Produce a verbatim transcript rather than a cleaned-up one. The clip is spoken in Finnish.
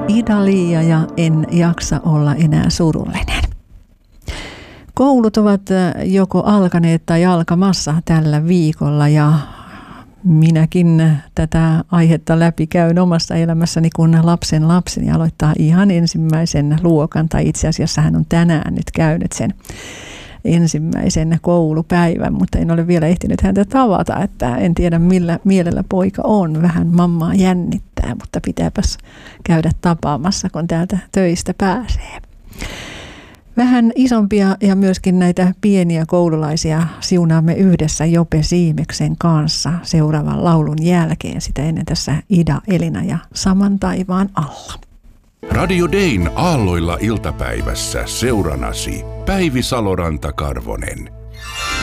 Ida-Liia ja en jaksa olla enää surullinen. Koulut ovat joko alkaneet tai alkamassa tällä viikolla ja minäkin tätä aihetta läpi käyn omassa elämässäni, kun lapsen lapseni aloittaa ihan ensimmäisen luokan, tai itse asiassa hän on tänään nyt käynyt sen ensimmäisen koulupäivän, mutta en ole vielä ehtinyt häntä tavata, että en tiedä millä mielellä poika on. Vähän mammaa jännittää, mutta pitääpäs käydä tapaamassa, kun täältä töistä pääsee. Vähän isompia ja myöskin näitä pieniä koululaisia siunaamme yhdessä Jope Siimeksen kanssa seuraavan laulun jälkeen. Sitä ennen tässä Ida, Elina ja Saman taivaan alla. Radio Dayn aalloilla iltapäivässä seuranasi Päivi Saloranta-Karvonen.